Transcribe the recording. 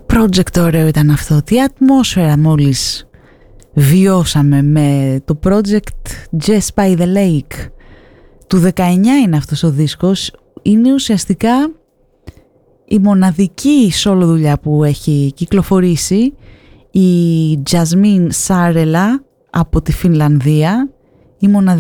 project ωραίο ήταν αυτό, τι ατμόσφαιρα μόλις βιώσαμε με το project Just by the Lake. Του 19 είναι αυτός ο δίσκος, είναι ουσιαστικά η μοναδική solo δουλειά που έχει κυκλοφορήσει. Η Jasmine Sarela από τη Φινλανδία, η μοναδική